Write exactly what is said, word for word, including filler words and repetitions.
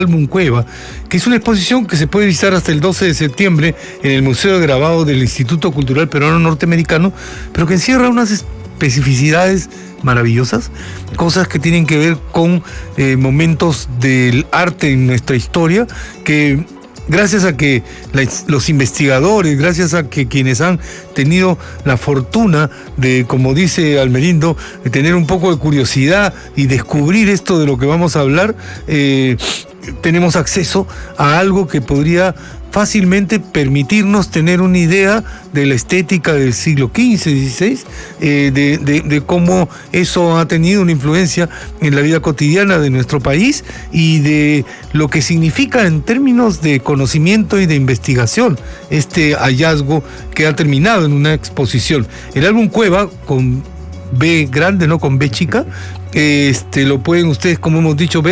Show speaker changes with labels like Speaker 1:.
Speaker 1: álbum Cueva, que es una exposición que se puede visitar hasta el doce de septiembre en el Museo de Grabado del Instituto Cultural Peruano Norteamericano, pero que encierra unas especificidades maravillosas, cosas que tienen que ver con eh, momentos del arte en nuestra historia, que gracias a que la, los investigadores, gracias a que quienes han tenido la fortuna de, como dice Almerindo, de tener un poco de curiosidad y descubrir esto de lo que vamos a hablar, eh, tenemos acceso a algo que podría fácilmente permitirnos tener una idea de la estética del siglo quince, dieciséis, eh, de, de, de cómo eso ha tenido una influencia en la vida cotidiana de nuestro país y de lo que significa en términos de conocimiento y de investigación este hallazgo que ha terminado en una exposición. El álbum Cueva, con B grande, no con B chica, este, lo pueden ustedes, como hemos dicho, ver